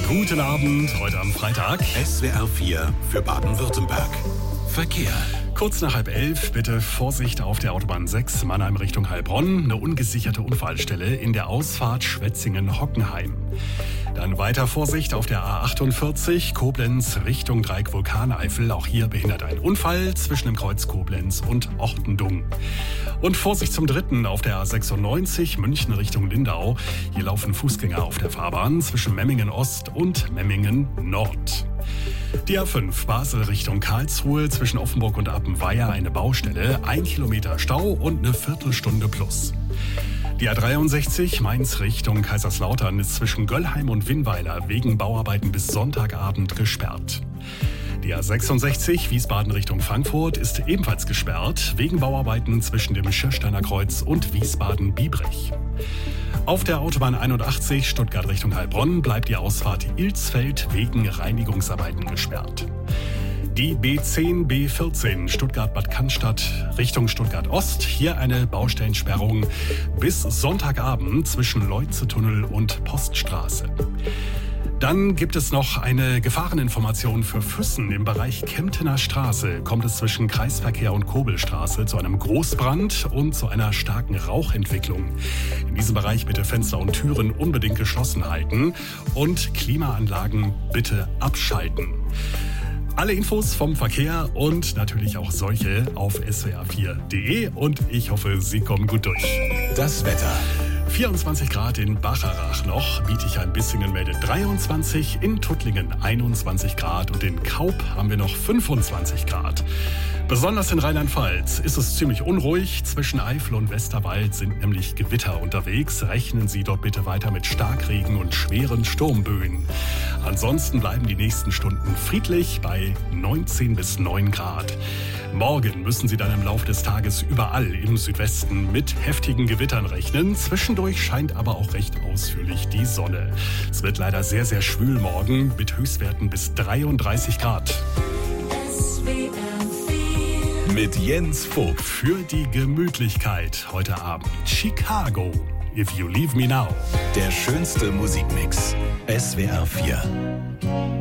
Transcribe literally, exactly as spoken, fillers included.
Guten Abend, heute am Freitag. S W R vier für Baden-Württemberg. Verkehr. Kurz nach halb elf, bitte Vorsicht auf der Autobahn sechs, Mannheim Richtung Heilbronn. Eine ungesicherte Unfallstelle in der Ausfahrt Schwetzingen-Hockenheim. Dann weiter Vorsicht auf der A achtundvierzig, Koblenz Richtung Dreieck Vulkaneifel. Auch hier behindert ein Unfall zwischen dem Kreuz Koblenz und Ortendung. Und Vorsicht zum dritten auf der A sechsundneunzig, München Richtung Lindau. Hier laufen Fußgänger auf der Fahrbahn zwischen Memmingen Ost und Memmingen Nord. Die A fünf, Basel Richtung Karlsruhe, zwischen Offenburg und Appenweier eine Baustelle, ein Kilometer Stau und eine Viertelstunde plus. Die A dreiundsechzig, Mainz Richtung Kaiserslautern, ist zwischen Göllheim und Winnweiler wegen Bauarbeiten bis Sonntagabend gesperrt. Die A sechsundsechzig, Wiesbaden Richtung Frankfurt, ist ebenfalls gesperrt, wegen Bauarbeiten zwischen dem Schirsteiner Kreuz und Wiesbaden-Biebrich. Auf der Autobahn einundachtzig, Stuttgart Richtung Heilbronn, bleibt die Ausfahrt Ilsfeld wegen Reinigungsarbeiten gesperrt. Die B zehn, B vierzehn, Stuttgart-Bad Cannstatt Richtung Stuttgart-Ost. Hier eine Baustellensperrung bis Sonntagabend zwischen Leutze-Tunnel und Poststraße. Dann gibt es noch eine Gefahreninformation für Füssen. Im Bereich Kemptener Straße kommt es zwischen Kreisverkehr und Kobelstraße zu einem Großbrand und zu einer starken Rauchentwicklung. In diesem Bereich bitte Fenster und Türen unbedingt geschlossen halten und Klimaanlagen bitte abschalten. Alle Infos vom Verkehr und natürlich auch solche auf s w r vier punkt d e und ich hoffe, Sie kommen gut durch. Das Wetter. vierundzwanzig Grad in Bacharach noch, Bietigheim-Bissingen meldet dreiundzwanzig, in Tuttlingen einundzwanzig Grad und in Kaup haben wir noch fünfundzwanzig Grad. Besonders in Rheinland-Pfalz ist es ziemlich unruhig. Zwischen Eifel und Westerwald sind nämlich Gewitter unterwegs. Rechnen Sie dort bitte weiter mit Starkregen und schweren Sturmböen. Ansonsten bleiben die nächsten Stunden friedlich bei neunzehn bis neun Grad. Morgen müssen Sie dann im Laufe des Tages überall im Südwesten mit heftigen Gewittern rechnen. Zwischendurch scheint aber auch recht ausführlich die Sonne. Es wird leider sehr, sehr schwül morgen mit Höchstwerten bis dreiunddreißig Grad. Mit Jens Vogt. Für die Gemütlichkeit heute Abend Chicago, If You Leave Me Now. Der schönste Musikmix. S W R vier.